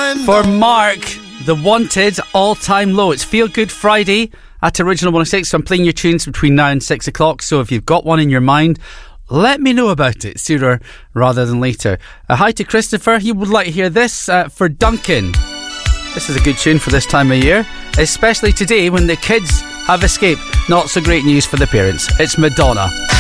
For Mark, The Wanted, all-time low. It's Feel Good Friday at Original 106. So I'm playing your tunes between now and 6 o'clock. So if you've got one in your mind, let me know about it sooner rather than later. Hi to Christopher. He would like to hear this for Duncan. This is a good tune for this time of year, especially today when the kids have escaped. Not so great news for the parents. It's Madonna.